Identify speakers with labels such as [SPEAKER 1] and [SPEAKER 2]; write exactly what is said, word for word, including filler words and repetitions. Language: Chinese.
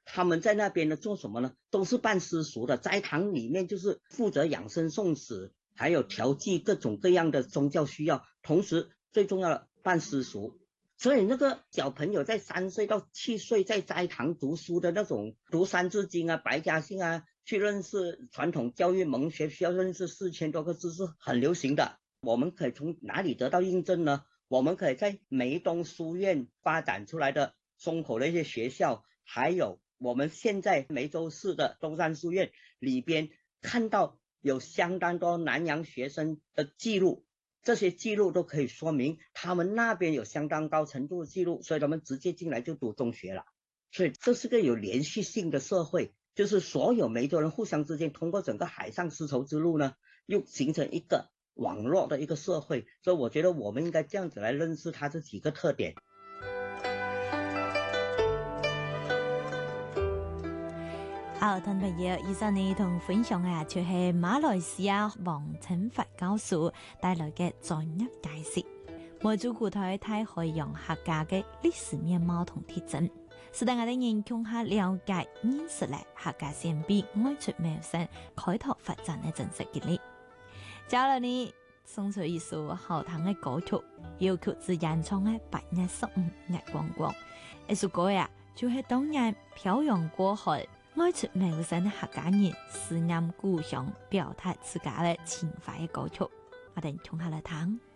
[SPEAKER 1] 他们在那边呢做什么呢？都是办私塾的，斋堂里面就是负责养生诵史，还有调剂各种各样的宗教需要，同时最重要的办私塾。所以那个小朋友在三岁到七岁在斋堂读书的那种读三字经啊、白家姓啊，去认识传统教育蒙学，需要认识四千多个字是很流行的。我们可以从哪里得到印证呢？我们可以在梅东书院发展出来的松口的一些学校，还有我们现在梅州市的东山书院里边看到有相当多南洋学生的记录，这些记录都可以说明他们那边有相当高程度的记录，所以他们直接进来就读中学了。所以这是个有连续性的社会，就是所有梅州人互相之间通过整个海上丝绸之路呢，又形成一个网络的一个社会。所以我觉得我们应该这样子来认识它这几个特点。
[SPEAKER 2] 好，聽朋友，以上呢同分享嘅就係馬來西亞黃清發教授帶來嘅專業解釋，梅州古代太海洋客家嘅歷史面貌同特徵，使得我哋研究下了解認識咧客家先輩愛出苗生開拓發展嘅真實經歷。接落嚟呢，送出一首好聽嘅歌曲，要曲自演唱嘅《八月十五日光光》。呢首歌呀，就係當年漂洋過海愛出苗生嘅客家人思念故鄉、表達自家嘅情懷嘅歌曲，我哋聽下來聽。